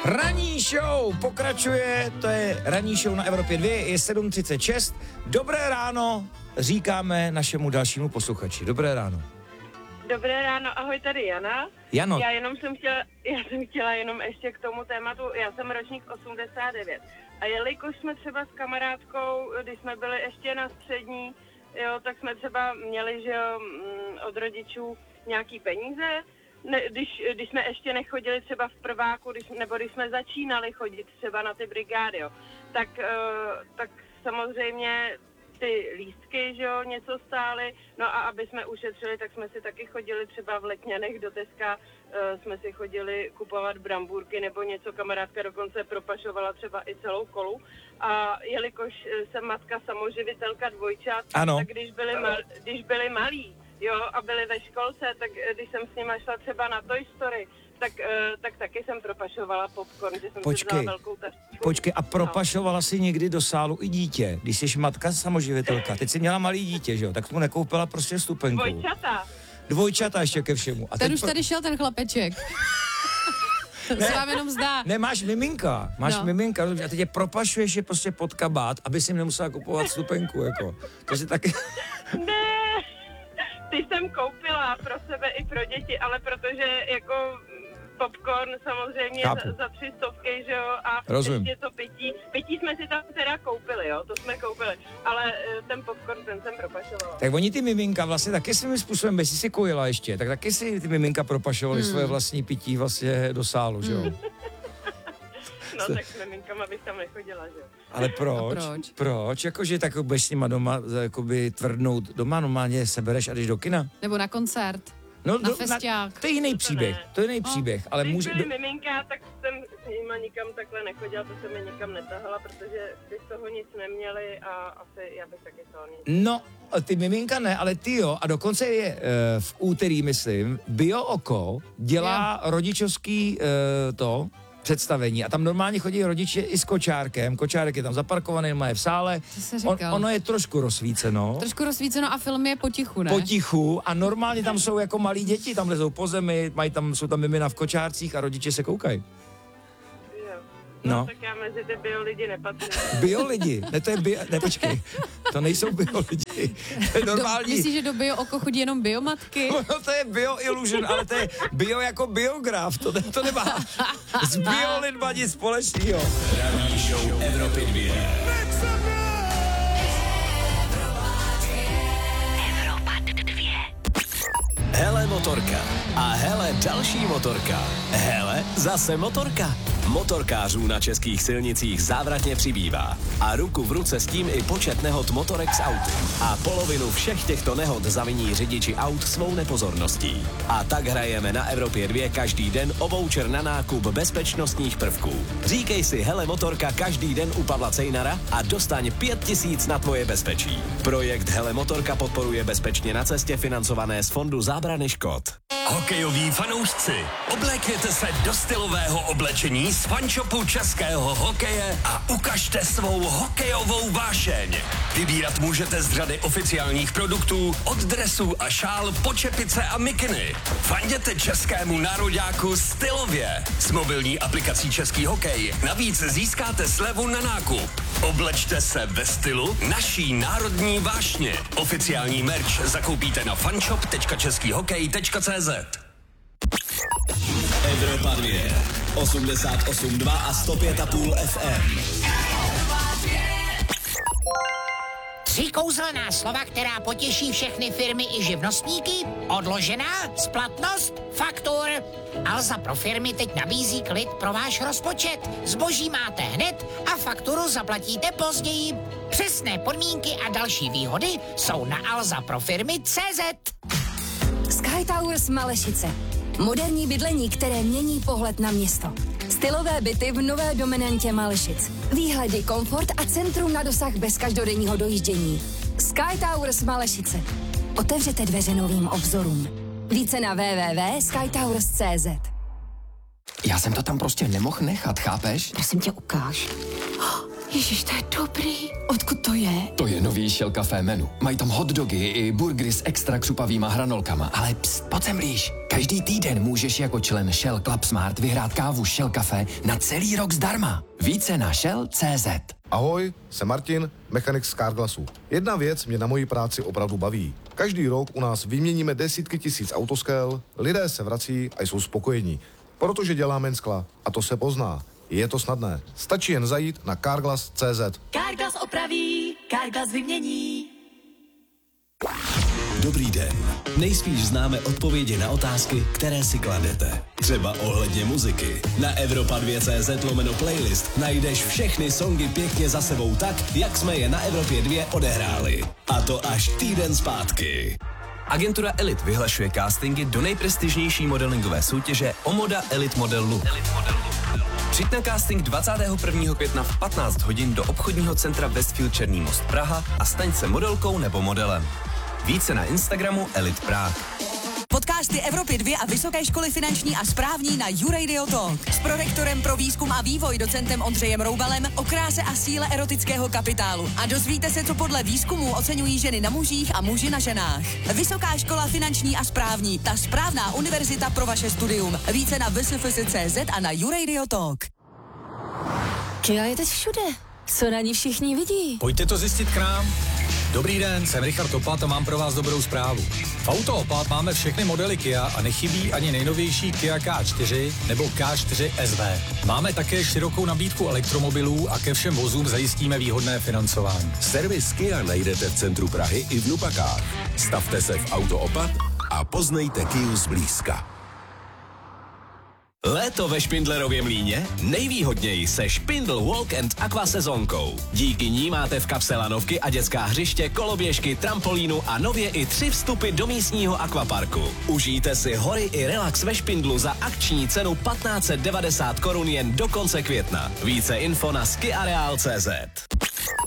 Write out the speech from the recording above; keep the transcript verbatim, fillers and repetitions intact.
Ranní show pokračuje, to je ranní show na Evropě dva, je sedm třicet šest. Dobré ráno říkáme našemu dalšímu posluchači. Dobré ráno. Dobré ráno, ahoj, tady Jana. Jano. Já jenom jsem chtěla, já jsem chtěla jenom ještě k tomu tématu, já jsem ročník osmdesát devět. A jelikož jsme třeba s kamarádkou, když jsme byli ještě na střední, jo, tak jsme třeba měli, že jo, od rodičů nějaký peníze, ne, když, když jsme ještě nechodili třeba v prváku, když, nebo když jsme začínali chodit třeba na ty brigády, jo, tak, uh, tak samozřejmě ty lístky, že jo, něco stály, no a aby jsme ušetřili, tak jsme si taky chodili třeba v Letňanech do Teska, uh, jsme si chodili kupovat brambůrky nebo něco, kamarádka dokonce propašovala třeba i celou kolu a jelikož jsem matka samoživitelka dvojčat, ano. tak když byli, mal, když byli malí, jo, a byli ve školce, tak když jsem s nima šla třeba na Toy Story, tak, uh, tak taky jsem propašovala popcorn, že jsem počkej, si vzala velkou tašku. Počkej, a propašovala no. si někdy do sálu i dítě, když jsi matka samoživitelka, teď jsi měla malý dítě, že jo, tak mu nekoupila prostě stupenku. Dvojčata. Dvojčata ještě ke všemu. A ten už pro... tady šel ten chlapeček. To ne, se vám jenom zdá. Ne, máš miminka, máš no. miminka, a teď je propašuješ je prostě pod kabát, aby si nemusela kupovat stupenku, jako. To si taky... Ne, ty jsem koupila pro sebe i pro děti, ale protože jako popcorn samozřejmě za, za tři stovky, že jo, a rozumím. Ještě to pití. Pití jsme si tam teda koupili, jo, to jsme koupili, ale ten popcorn, ten jsem propašovala. Tak oni ty miminka vlastně taky svým způsobem, bez si kojila ještě, tak taky si ty miminka propašovali hmm. svoje vlastní pití vlastně do sálu, že jo. Hmm. No tak s miminkama bych tam nechodila, že jo. Ale proč? proč? Proč? Jakože tak budeš s nima doma jakoby tvrdnout doma, normálně sebereš a jdeš do kina? Nebo na koncert? No, na do, festiák. Na, to je jiný příběh, to je jiný no. příběh, ale když může... Když byli miminka, tak jsem s nima nikam takhle nechodila, to se mi nikam netahala, protože by z toho nic neměli a asi já bych taky toho nic. No, ty miminka ne, ale ty jo, a dokonce je e, v úterý, myslím, Bio Oko dělá jo. rodičovský e, to... představení a tam normálně chodí rodiče i s kočárkem, kočárek je tam zaparkovaný, má je v sále, On, ono je trošku rozsvíceno. Trošku rozsvíceno a film je potichu, ne? Potichu a normálně tam jsou jako malí děti, tam lezou po zemi, mají tam, jsou tam mimina v kočárcích a rodiče se koukají. No, no. Tak já mezi ty bio lidi nepatřím. Bio lidi? Ne, to je bio, ne, počkej, to nejsou bio lidi, to je normální. Do, myslíš, že do Bio Oko chodí jenom biomatky? No to je Bio Illusion, ale to je bio jako biograf, to, to nemá s bio lidma nic společného. Ranní show Evropy dva. Evropa dva. Hele motorka. A hele další motorka. Hele zase motorka. Motorkářů na českých silnicích závratně přibývá. A ruku v ruce s tím i počet nehod motorek s auty. A polovinu všech těchto nehod zaviní řidiči aut svou nepozorností. A tak hrajeme na Evropě dva každý den o voucher na nákup bezpečnostních prvků. Říkej si hele motorka každý den u Pavla Cejnara a dostaň pět tisíc na tvoje bezpečí. Projekt Hele motorka podporuje Bezpečně na cestě financované z Fondu zábrany škod. Hokejoví fanoušci, oblékněte se do stylového oblečení z fanshopu českého hokeje a ukažte svou hokejovou vášeň. Vybírat můžete z řady oficiálních produktů, od dresů a šál po čepice a mikiny. Fanděte českému nároďáku stylově. S mobilní aplikací Český hokej navíc získáte slevu na nákup. Oblečte se ve stylu naší národní vášně. Oficiální merch zakoupíte na fanshop tečka český hokej tečka cé zet. Evropa dva, osmdesát osm dva a sto pět a půl ef em. Tři kouzelná slova, která potěší všechny firmy i živnostníky. Odložená, splatnost, faktur. Alza pro firmy teď nabízí klid pro váš rozpočet. Zboží máte hned a fakturu zaplatíte později. Přesné podmínky a další výhody jsou na alza pro firmy tečka cé zet. Sky Towers Malešice. Moderní bydlení, které mění pohled na město. Stylové byty v nové dominantě Malešic. Výhledy, komfort a centrum na dosah bez každodenního dojíždění. Sky Towers Malešice. Otevřete dveře novým obzorům. Více na w w w tečka sky towers tečka cé zet. Já jsem to tam prostě nemohl nechat, chápeš? Prosím tě, ukáž. Ježiš, to je dobrý. Odkud to je? To je nový Shell Café menu. Mají tam hot dogy i burgery s extra křupavýma hranolkama. Ale pst, pojď sem blíž. Každý týden můžeš jako člen Shell Club Smart vyhrát kávu Shell Café na celý rok zdarma. Více na shell tečka cé zet. Ahoj, jsem Martin, mechanik z Carglassu. Jedna věc mě na mojí práci opravdu baví. Každý rok u nás vyměníme desítky tisíc autoskel, lidé se vrací a jsou spokojení. Protože děláme jen skla a to se pozná. Je to snadné. Stačí jen zajít na carglass tečka cé zet. Carglass opraví, Carglass vymění. Dobrý den. Nejspíš známe odpovědi na otázky, které si kladete. Třeba ohledně muziky. Na Evropa dva tečka cé zet lomeno playlist najdeš všechny songy pěkně za sebou tak, jak jsme je na Evropě dva odehráli. A to až týden zpátky. Agentura Elite vyhlašuje castingy do nejprestižnější modelingové soutěže Omoda Elite Model Look. Přijď na casting dvacátého prvního května v patnáct hodin do obchodního centra Westfield Černý most Praha a staň se modelkou nebo modelem. Více na Instagramu Elite Prague. Podcasty Evropy dva a Vysoké školy finanční a správní na YouRadio Talk. S prorektorem pro výzkum a vývoj docentem Ondřejem Roubalem o kráse a síle erotického kapitálu. A dozvíte se, co podle výzkumů oceňují ženy na mužích a muži na ženách. Vysoká škola finanční a správní, ta správná univerzita pro vaše studium. Více na w s f s tečka cé zet a na YouRadio Talk. Kia je teď všude. Co na ní všichni vidí? Pojďte to zjistit k nám. Dobrý den, jsem Richard Opat a mám pro vás dobrou zprávu. V Auto Opat máme všechny modely Kia a nechybí ani nejnovější Kia K čtyři nebo K čtyři S V. Máme také širokou nabídku elektromobilů a ke všem vozům zajistíme výhodné financování. Servis Kia najdete v centru Prahy i v Nupakách. Stavte se v Auto Opat a poznejte Kiu zblízka. Léto ve Špindlerově Mlýně? Nejvýhodněji se Špindl Walk and Aqua sezónkou. Díky ní máte v kapse lanovky a dětská hřiště, koloběžky, trampolínu a nově i tři vstupy do místního akvaparku. Užijte si hory i relax ve Špindlu za akční cenu patnáct set devadesát korun jen do konce května. Více info na skiareal tečka cé zet.